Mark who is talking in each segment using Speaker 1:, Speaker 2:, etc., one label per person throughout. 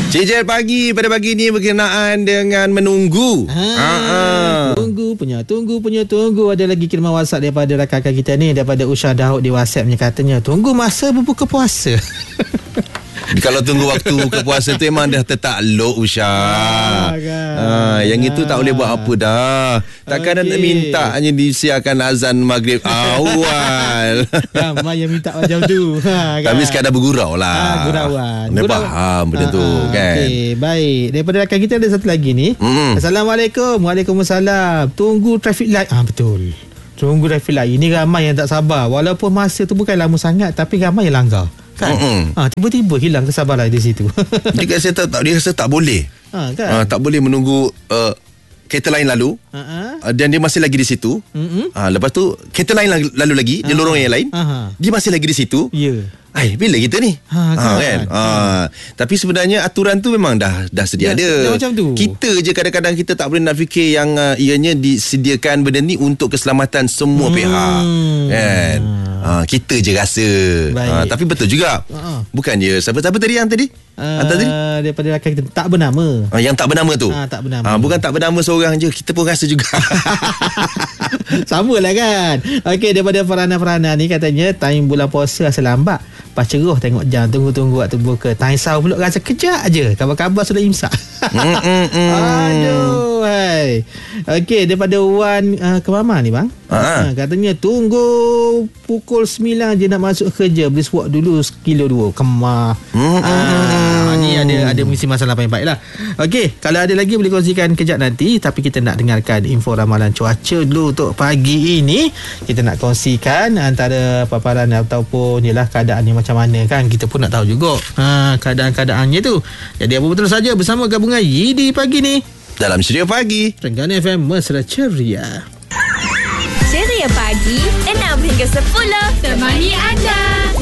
Speaker 1: Cincin pagi pada pagi ni berkenaan dengan menunggu.
Speaker 2: Tunggu. Ada lagi kiriman WhatsApp daripada rakan kita ni, daripada Usha Daud di WhatsApp ni, katanya tunggu masa berbuka puasa.
Speaker 1: Kalau tunggu waktu buka puasa tu memang dah tertakluk, Usha. Yang itu tak boleh buat apa dah. Takkan nak minta hanya disiarkan azan maghrib awal.
Speaker 2: Ramai yang minta macam tu.
Speaker 1: Tapi sekadar bergurau lah.
Speaker 2: Gurauan.
Speaker 1: Dia faham benda tu kan.
Speaker 2: Okey, baik. Daripada rakan kita ada satu lagi ni. Assalamualaikum. Waalaikumsalam. Tunggu traffic light. Betul. Tunggu traffic light. Ini ramai yang tak sabar. Walaupun masa tu bukan lama sangat, tapi ramai yang langgar. Kan? Tiba-tiba hilang kesabaran di situ.
Speaker 1: Dia rasa tak boleh. Kan? Tak boleh menunggu kereta lain lalu. Dan dia masih lagi di situ. Lepas tu kereta lain lalu lagi, dia lorong yang lain. Dia masih lagi di situ.
Speaker 2: Ya.
Speaker 1: Bila kita ni? Kan? Tapi sebenarnya aturan tu memang dah sedia ada.
Speaker 2: Macam tu.
Speaker 1: Kita je kadang-kadang kita tak boleh nak fikir yang ianya disediakan benda ni untuk keselamatan semua pihak. Kan? Kita je rasa. Tapi betul juga. Bukan je siapa tadi yang tadi?
Speaker 2: Daripada rakan kita tak bernama.
Speaker 1: Yang tak bernama tu.
Speaker 2: Tak bernama.
Speaker 1: Bukan tak bernama seorang je, kita pun rasa juga.
Speaker 2: Sama lah kan. Okey, daripada Farhana ni katanya time bulan puasa rasa lambat. Pas ceroh tengok jam, tunggu waktu buka. Tak risau pula, rasa kejap je. Kabar-kabar sudah imsak. Aduh, hai. Okey, daripada Wan Kemama ni bang. Katanya tunggu pukul 9 je nak masuk kerja. Beli swap dulu kilo 2. Kemah. Ni ada mengisi masalah yang baik lah. Okey, kalau ada lagi boleh kongsikan kejap nanti. Tapi kita nak dengarkan info ramalan cuaca dulu untuk pagi ini. Kita nak kongsikan antara paparan ataupun ialah keadaan yang macam mana kan. Kita pun nak tahu juga keadaan-keadaannya tu. Jadi apa betul saja bersama gabungan Yidi pagi ni
Speaker 1: dalam Studio Pagi
Speaker 2: Terengganu FM Mesra Ceria.
Speaker 3: Ceria pagi 6 hingga 10 temani anda.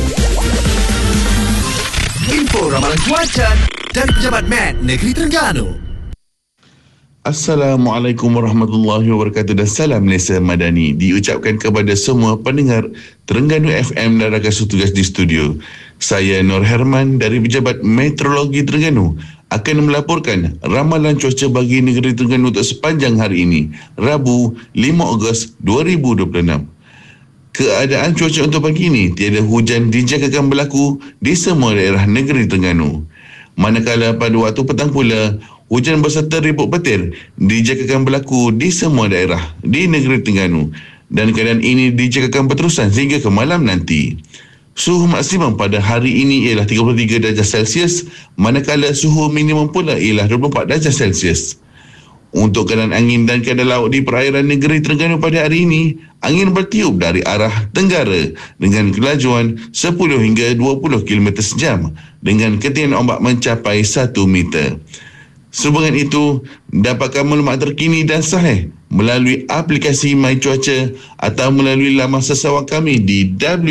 Speaker 4: Info ramalan cuaca dari Pejabat Met Negeri Terengganu.
Speaker 5: Assalamualaikum warahmatullahi wabarakatuh dan salam Malaysia Madani diucapkan kepada semua pendengar Terengganu FM dan rakan setugas di studio. Saya Nur Herman dari Pejabat Meteorologi Terengganu akan melaporkan ramalan cuaca bagi negeri Terengganu untuk sepanjang hari ini, Rabu 5 Ogos 2026. Keadaan cuaca untuk pagi ini, tiada hujan dijangkakan berlaku di semua daerah negeri Terengganu. Manakala pada waktu petang pula, hujan berserta ribut petir dijangkakan berlaku di semua daerah di negeri Terengganu dan keadaan ini dijangkakan berterusan sehingga ke malam nanti. Suhu maksimum pada hari ini ialah 33 darjah Celsius, manakala suhu minimum pula ialah 24 darjah Celsius. Untuk keadaan angin dan keadaan laut di perairan negeri Terengganu pada hari ini, angin bertiup dari arah tenggara dengan kelajuan 10 hingga 20 km sejam dengan ketinggian ombak mencapai 1 meter. Sehubungan itu, dapatkan maklumat terkini dan sahih melalui aplikasi My Cuaca atau melalui laman sesawang kami di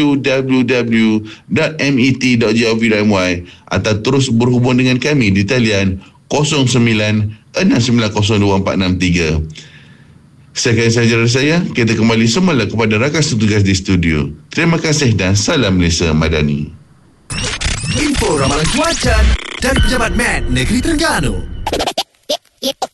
Speaker 5: www.met.gov.my atau terus berhubung dengan kami di talian 0969024463. Sekian sahaja dari saya. Kita kembali semula kepada rakan setugas di studio. Terima kasih dan salam Malaysia Madani.
Speaker 4: Info ramalan cuaca dari Pejabat Met Negeri Terengganu.